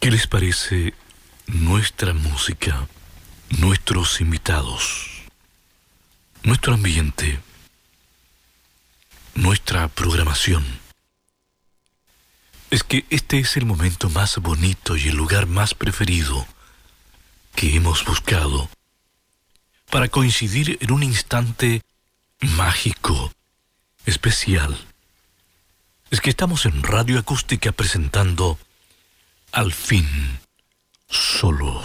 ¿Qué les parece nuestra música, nuestros invitados, nuestro ambiente, nuestra programación? Es que este es el momento más bonito y el lugar más preferido que hemos buscado para coincidir en un instante mágico, especial. Es que estamos en Radio Acústica presentando Al fin, solos.